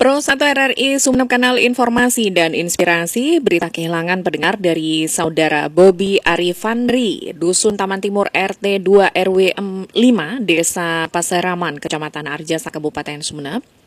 Pro 1 RRI Sumeneb, Kanal Informasi dan Inspirasi, berita kehilangan pendengar dari saudara Bobby Arifandri, Dusun Taman Timur RT 2 RW 5, Desa Paseraman, Kecamatan Arjasa, Kabupaten Sumeneb.